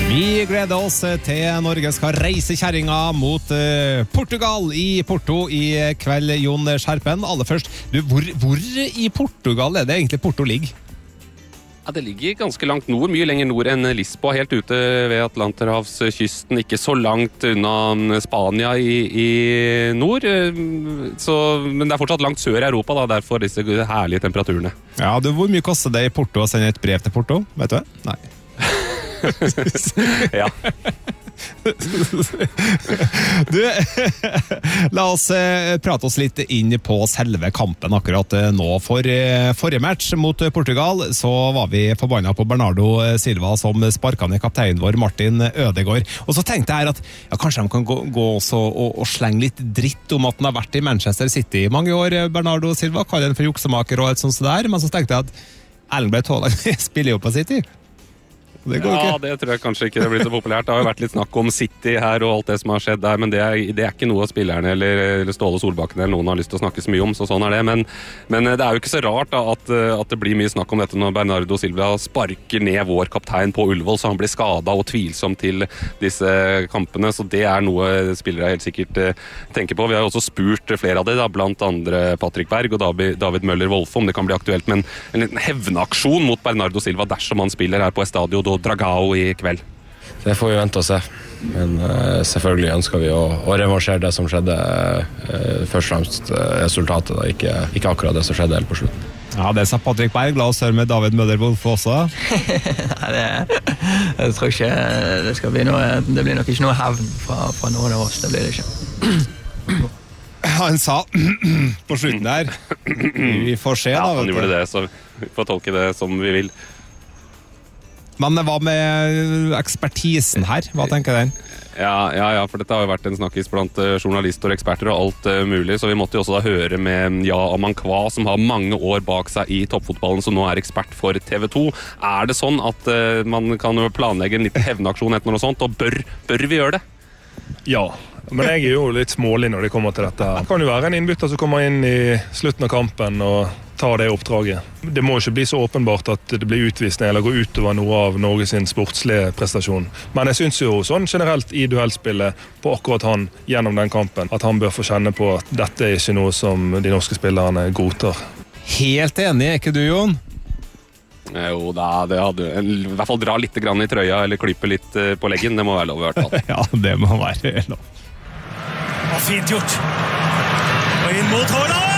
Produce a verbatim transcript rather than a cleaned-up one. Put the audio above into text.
Vi gleder oss til Norge skal reise kjerringa mot uh, Portugal i Porto i kveld, Jon Skjerpen. Aller først, du, hvor, hvor i Portugal er det egentlig Porto ligger? Ja, det ligger ganske langt nord, mye lenger nord enn Lisboa, helt ute ved Atlanterhavskysten, ikke så langt unna Spania i, i nord. Så, men det er fortsatt langt sør i Europa, da, derfor disse herlige temperaturene. Ja, du, hvor mye koster det i Porto å sende et brev til Porto? Vet du det? Nei. Ja. Du, la oss eh, prate oss litt inn på selve kampen akkurat eh, nå. For eh, forrige match mot Portugal så var vi forbannet på Bernardo Silva som sparket ned kapteinen vår Martin Ødegaard. Og så tenkte jeg her at ja, kanskje de kan gå, gå også og, og slenge litt dritt om at han har vært i Manchester City i mange år, Bernardo Silva, kaller han for juksemaker og et sånt der. Men så tenkte jeg at Erling Braut Haaland spiller jo på City. Det går ja, ikke. det tror jeg kanskje ikke det blir så populært. Det har jo vært litt snakk om City her og alt det som har skjedd der, men det er, det er ikke noe spillerne eller, eller Ståle Solbakken eller noen har lyst til å snakke så mye om, så sånn er det. Men, men det er jo ikke så rart da, at, at det blir mye snakk om dette når Bernardo Silva sparker ned vår kaptein på Ullevål, så han blir skadet og tvilsom til disse kampene, så det er noe spillere helt sikkert tenker på. Vi har jo også spurt flere av dem, da, blant andre Patrick Berg og David Møller Wolfe, om det kan bli aktuelt med en, en liten hevnaksjon mot Bernardo Silva dersom han spiller her på Estadio og Dragao i kveld. Det får vi vente og se. Men uh, selvfølgelig ønsker vi å, å revansjere det som skjedde. Uh, først og fremst uh, resultatet, da. Ikke, ikke akkurat det som skjedde helt på slutten. Ja, det sa Patrick Berg. La oss høre med David Møller-Wolf også. Nei, det, jeg tror ikke det skal bli noe. Det blir nok ikke noe hevn fra, fra noen av oss. Det blir det ikke. Han sa på slutten der. Vi får se, ja, da. Han gjorde det, så vi får tolke det som vi vil. Men hva med ekspertisen her? Hva tenker den? Ja, ja, ja, for dette har jo vært en snakkis blant journalister og eksperter og alt uh, mulig, så vi måtte jo også da høre med Ja Amankwa, som har mange år bak seg i toppfotballen, som nå er ekspert for T V to. Er det sånn at uh, man kan planlegge en liten hevnaksjon etter noe sånt, og bør, bør vi gjøre det? Ja, men jeg er jo litt smålig når det kommer til dette. Det kan jo være en innbytter som kommer inn i slutten av kampen og tar det oppdraget. Det må ikke bli så åpenbart at det blir utvisning eller går utover noe av Norges sportslige prestasjon. Men jeg synes jo sånn generelt i duellspillet på akkurat han gjennom den kampen, at han bør få kjenne på at dette er ikke noe som de norske spillerne godtar. Helt enig, er ikke du, Jon? Jo da, det hadde i hvert fall dra litt grann i trøya eller klippe litt på leggen, det må være lov i hvert fall. Ja, det må være lov. Og fint gjort. Og inn mot Haaland!